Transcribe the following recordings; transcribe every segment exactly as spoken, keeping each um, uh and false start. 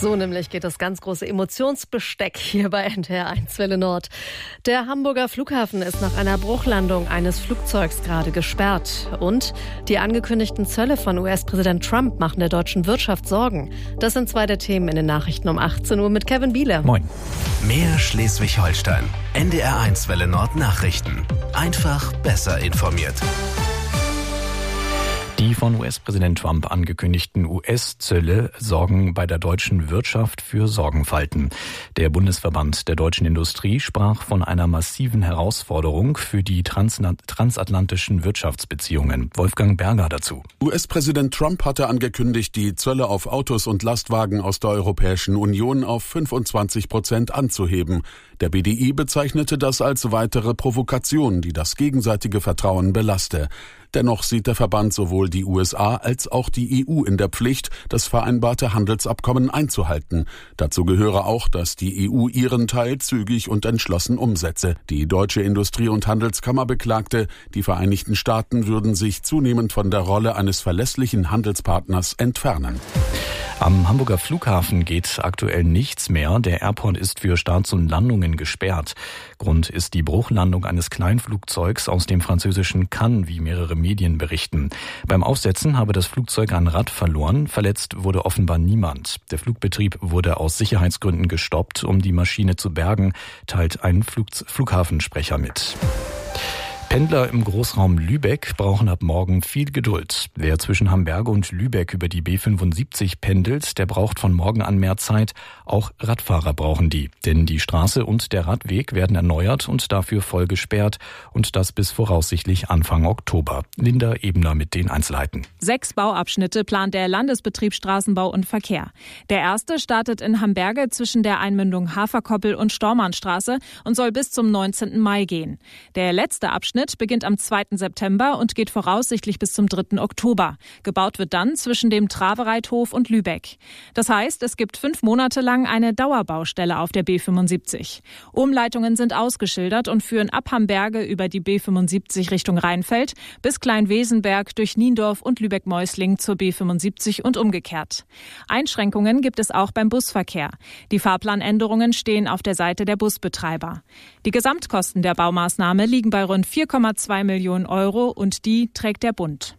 So nämlich geht das ganz große Emotionsbesteck hier bei N T R eins Welle Nord. Der Hamburger Flughafen ist nach einer Bruchlandung eines Flugzeugs gerade gesperrt. Und die angekündigten Zölle von U S-Präsident Trump machen der deutschen Wirtschaft Sorgen. Das sind zwei der Themen in den Nachrichten um achtzehn Uhr mit Kevin Bieler. Moin. Mehr Schleswig-Holstein. N D R eins Welle Nord Nachrichten. Einfach besser informiert. Die von U S-Präsident Trump angekündigten U S-Zölle sorgen bei der deutschen Wirtschaft für Sorgenfalten. Der Bundesverband der deutschen Industrie sprach von einer massiven Herausforderung für die transatlantischen Wirtschaftsbeziehungen. Wolfgang Berger dazu. U S-Präsident Trump hatte angekündigt, die Zölle auf Autos und Lastwagen aus der Europäischen Union auf fünfundzwanzig Prozent anzuheben. Der B D I bezeichnete das als weitere Provokation, die das gegenseitige Vertrauen belaste. Dennoch sieht der Verband sowohl die U S A als auch die E U in der Pflicht, das vereinbarte Handelsabkommen einzuhalten. Dazu gehöre auch, dass die E U ihren Teil zügig und entschlossen umsetze. Die Deutsche Industrie- und Handelskammer beklagte, die Vereinigten Staaten würden sich zunehmend von der Rolle eines verlässlichen Handelspartners entfernen. Am Hamburger Flughafen geht aktuell nichts mehr. Der Airport ist für Starts und Landungen gesperrt. Grund ist die Bruchlandung eines Kleinflugzeugs aus dem französischen Cannes, wie mehrere Medien berichten. Beim Aufsetzen habe das Flugzeug ein Rad verloren. Verletzt wurde offenbar niemand. Der Flugbetrieb wurde aus Sicherheitsgründen gestoppt, um die Maschine zu bergen, teilt ein Flug- Flughafensprecher mit. Pendler im Großraum Lübeck brauchen ab morgen viel Geduld. Wer zwischen Hamberge und Lübeck über die B fünfundsiebzig pendelt, der braucht von morgen an mehr Zeit. Auch Radfahrer brauchen die. Denn die Straße und der Radweg werden erneuert und dafür voll gesperrt. Und das bis voraussichtlich Anfang Oktober. Linda Ebner mit den Einzelheiten. Sechs Bauabschnitte plant der Landesbetrieb Straßenbau und Verkehr. Der erste startet in Hamberge zwischen der Einmündung Haferkoppel und Stormannstraße und soll bis zum neunzehnten Mai gehen. Der letzte Abschnitt beginnt am zweiten September und geht voraussichtlich bis zum dritten Oktober. Gebaut wird dann zwischen dem Travereithof und Lübeck. Das heißt, es gibt fünf Monate lang eine Dauerbaustelle auf der B fünfundsiebzig. Umleitungen sind ausgeschildert und führen ab Hamberge über die B fünfundsiebzig Richtung Rheinfeld bis Kleinwesenberg durch Niendorf und Lübeck-Meusling zur B fünfundsiebzig und umgekehrt. Einschränkungen gibt es auch beim Busverkehr. Die Fahrplanänderungen stehen auf der Seite der Busbetreiber. Die Gesamtkosten der Baumaßnahme liegen bei rund vier Komma zwei Millionen Euro und die trägt der Bund.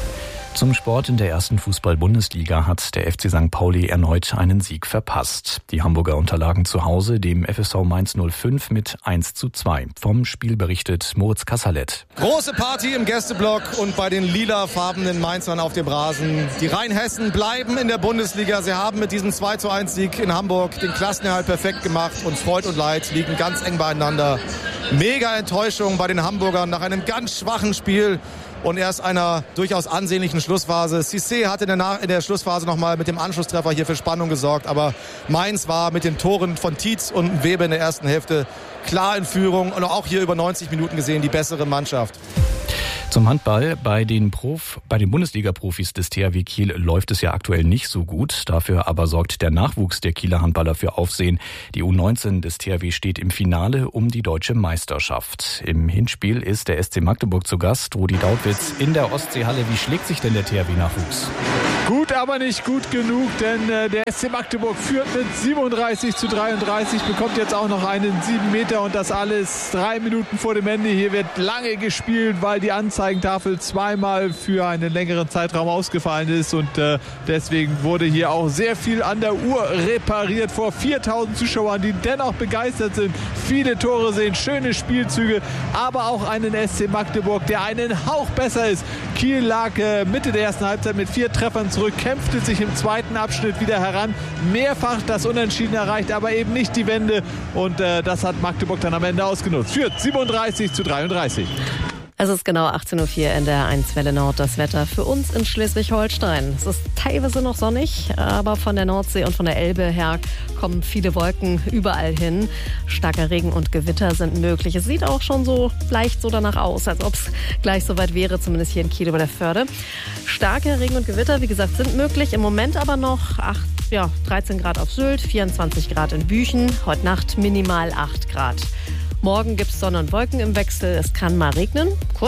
Zum Sport in der ersten Fußball-Bundesliga hat der F C Sankt Pauli erneut einen Sieg verpasst. Die Hamburger unterlagen zu Hause dem F S V Mainz null fünf mit eins zu zwei. Vom Spiel berichtet Moritz Kasserlet. Große Party im Gästeblock und bei den lilafarbenen Mainzern auf dem Rasen. Die Rheinhessen bleiben in der Bundesliga. Sie haben mit diesem zwei zu eins Sieg in Hamburg den Klassenerhalt perfekt gemacht und Freud und Leid liegen ganz eng beieinander. Mega Enttäuschung bei den Hamburgern nach einem ganz schwachen Spiel. Und erst einer durchaus ansehnlichen Schlussphase. Cissé hat in der, Nach- in der Schlussphase nochmal mit dem Anschlusstreffer hier für Spannung gesorgt. Aber Mainz war mit den Toren von Tietz und Weber in der ersten Hälfte klar in Führung. Und auch hier über neunzig Minuten gesehen die bessere Mannschaft. Zum Handball. Bei den, Prof, bei den Bundesliga-Profis des T H W Kiel läuft es ja aktuell nicht so gut. Dafür aber sorgt der Nachwuchs der Kieler Handballer für Aufsehen. Die U neunzehn des T H W steht im Finale um die deutsche Meisterschaft. Im Hinspiel ist der S C Magdeburg zu Gast. Rudi Dautwitz in der Ostseehalle. Wie schlägt sich denn der T H W-Nachwuchs? Gut, aber nicht gut genug, denn äh, der S C Magdeburg führt mit siebenunddreißig zu dreiunddreißig, bekommt jetzt auch noch einen sieben Meter und das alles drei Minuten vor dem Ende. Hier wird lange gespielt, weil die Anzeigentafel zweimal für einen längeren Zeitraum ausgefallen ist und äh, deswegen wurde hier auch sehr viel an der Uhr repariert vor viertausend Zuschauern, die dennoch begeistert sind. Viele Tore sehen, schöne Spielzüge, aber auch einen S C Magdeburg, der einen Hauch besser ist. Kiel lag äh, Mitte der ersten Halbzeit mit vier Treffern zurück, kämpfte sich im zweiten Abschnitt wieder heran, mehrfach das Unentschieden erreicht, aber eben nicht die Wende und äh, das hat Magdeburg dann am Ende ausgenutzt. Führt siebenunddreißig zu dreiunddreißig. Es ist genau achtzehn Uhr vier in der eins Welle Nord. Das Wetter für uns in Schleswig-Holstein. Es ist teilweise noch sonnig, aber von der Nordsee und von der Elbe her kommen viele Wolken überall hin. Starker Regen und Gewitter sind möglich. Es sieht auch schon so leicht so danach aus, als ob es gleich soweit wäre, zumindest hier in Kiel über der Förde. Starke Regen und Gewitter, wie gesagt, sind möglich. Im Moment aber noch acht, ja, dreizehn Grad auf Sylt, vierundzwanzig Grad in Büchen. Heute Nacht minimal acht Grad. Morgen gibt es Sonne und Wolken im Wechsel. Es kann mal regnen, kurz,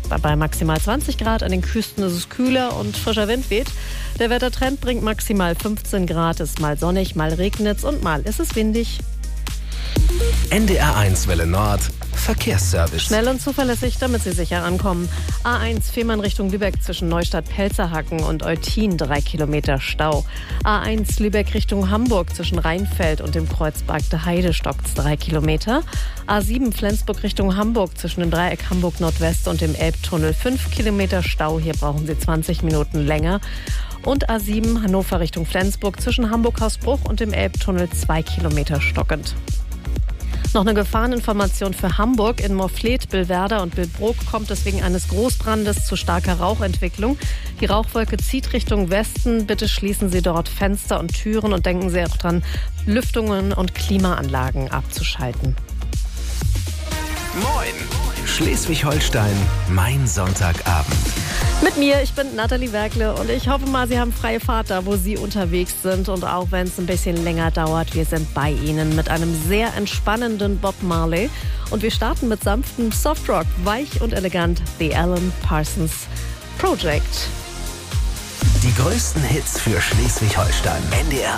Bei maximal zwanzig Grad, an den Küsten ist es kühler und frischer Wind weht. Der Wettertrend bringt maximal fünfzehn Grad, ist mal sonnig, mal regnet's und mal ist es windig. N D R eins Welle Nord Verkehrsservice. Schnell und zuverlässig, damit Sie sicher ankommen. A eins Fehmarn Richtung Lübeck zwischen Neustadt-Pelzerhaken und Eutin, drei Kilometer Stau. A eins Lübeck Richtung Hamburg zwischen Rheinfeld und dem Kreuzberg der Heide stockt's drei Kilometer. A sieben Flensburg Richtung Hamburg zwischen dem Dreieck Hamburg Nordwest und dem Elbtunnel, fünf Kilometer Stau. Hier brauchen Sie zwanzig Minuten länger. Und A sieben Hannover Richtung Flensburg zwischen Hamburg-Hausbruch und dem Elbtunnel, zwei Kilometer stockend. Noch eine Gefahreninformation für Hamburg. In Morfleet, Billwerder und Billbrook kommt es wegen eines Großbrandes zu starker Rauchentwicklung. Die Rauchwolke zieht Richtung Westen. Bitte schließen Sie dort Fenster und Türen und denken Sie auch dran, Lüftungen und Klimaanlagen abzuschalten. Moin! Schleswig-Holstein, mein Sonntagabend. Mit mir, ich bin Nathalie Werkle und ich hoffe mal, Sie haben freie Fahrt da, wo Sie unterwegs sind. Und auch wenn es ein bisschen länger dauert, wir sind bei Ihnen mit einem sehr entspannenden Bob Marley. Und wir starten mit sanftem Softrock, weich und elegant, The Alan Parsons Project. Die größten Hits für Schleswig-Holstein. N D R